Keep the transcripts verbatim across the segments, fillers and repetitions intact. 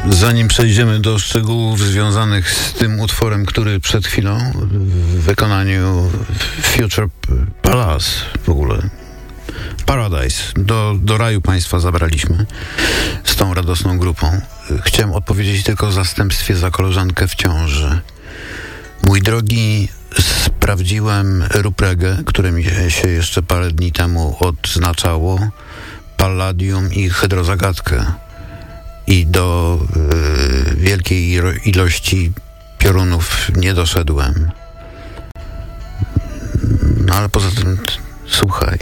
Zanim przejdziemy do szczegółów związanych z tym utworem, który przed chwilą w wykonaniu Future Palace, w ogóle Paradise, do, do raju państwa zabraliśmy z tą radosną grupą, chciałem odpowiedzieć tylko w zastępstwie za koleżankę w ciąży. Mój drogi, sprawdziłem Ruprege, które mi się jeszcze parę dni temu odznaczało, Palladium i Hydrozagadkę. I do y, wielkiej ilości piorunów nie doszedłem. No ale poza tym, t, słuchaj,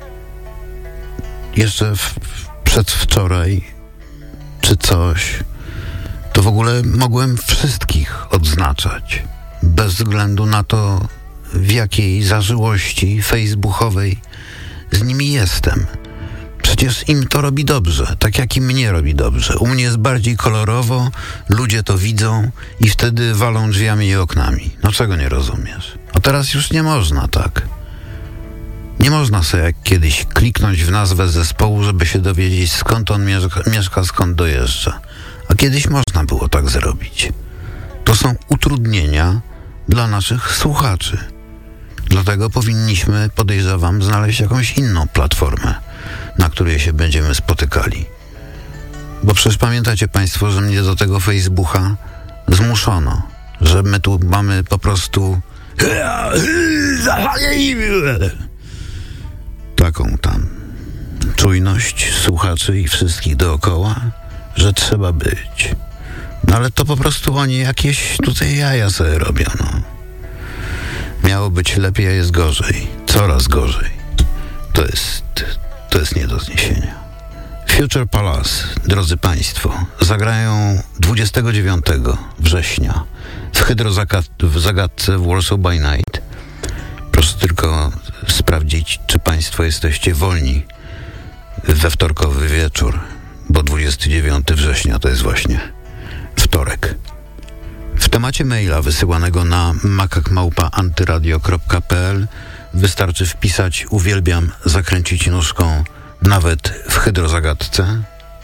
jeszcze w, przedwczoraj czy coś, to w ogóle mogłem wszystkich odznaczać. Bez względu na to, w jakiej zażyłości facebookowej z nimi jestem. Przecież im to robi dobrze, tak jak i mnie robi dobrze. U mnie jest bardziej kolorowo, ludzie to widzą i wtedy walą drzwiami i oknami. No czego nie rozumiesz? A teraz już nie można tak. Nie można sobie jak kiedyś kliknąć w nazwę zespołu, żeby się dowiedzieć, skąd on mieszka, mieszka skąd dojeżdża. A kiedyś można było tak zrobić. To są utrudnienia dla naszych słuchaczy. Dlatego powinniśmy, podejrzewam, znaleźć jakąś inną platformę, na której się będziemy spotykali. Bo przecież pamiętacie państwo, że mnie do tego Facebooka zmuszono, że my tu mamy po prostu taką tam czujność słuchaczy i wszystkich dookoła, że trzeba być. No ale to po prostu oni jakieś tutaj jaja sobie robią, no. Miało być lepiej, a jest gorzej. Coraz gorzej. To jest... To jest nie do zniesienia. Future Palace, drodzy państwo, zagrają dwudziestego dziewiątego września w Hydrozagadce w Warsaw by Night. Proszę tylko sprawdzić, czy państwo jesteście wolni we wtorkowy wieczór, bo dwudziestego dziewiątego września to jest właśnie wtorek. W temacie maila wysyłanego na makakmałpa antyradio kropka p l wystarczy wpisać uwielbiam zakręcić nóżką nawet w Hydrozagadce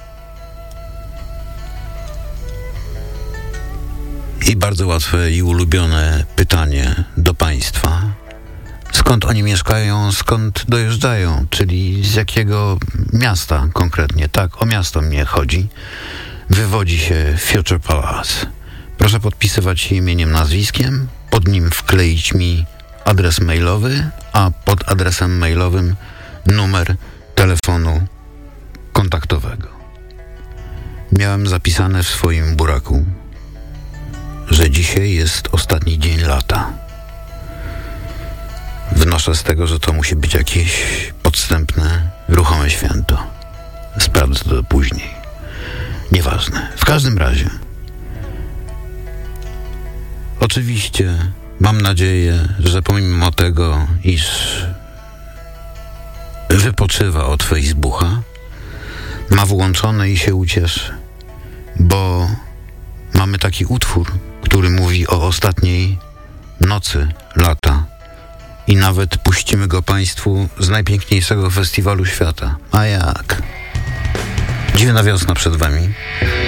i bardzo łatwe i ulubione pytanie do państwa. Skąd oni mieszkają, skąd dojeżdżają, czyli z jakiego miasta konkretnie, tak, o miasto mnie chodzi, wywodzi się Future Palace. Proszę podpisywać się imieniem, nazwiskiem, pod nim wkleić mi adres mailowy, a pod adresem mailowym numer telefonu kontaktowego. Miałem zapisane w swoim buraku, że dzisiaj jest ostatni dzień lata. Wnoszę z tego, że to musi być jakieś podstępne, ruchome święto. Sprawdzę to później. Nieważne. W każdym razie oczywiście mam nadzieję, że pomimo tego, iż wypoczywa od Facebooka, ma włączone i się ucieszy, bo mamy taki utwór, który mówi o ostatniej nocy lata i nawet puścimy go państwu z najpiękniejszego festiwalu świata. A jak? Dziwna wiosna przed wami.